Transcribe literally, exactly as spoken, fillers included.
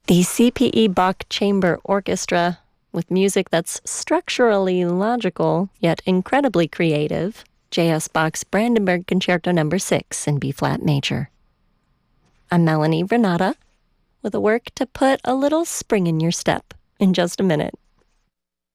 The C P E Bach Chamber Orchestra, with music that's structurally logical, yet incredibly creative, J S. Bach's Brandenburg Concerto Number six in B-flat major. I'm Melanie Renata, with a work to put a little spring in your step in just a minute.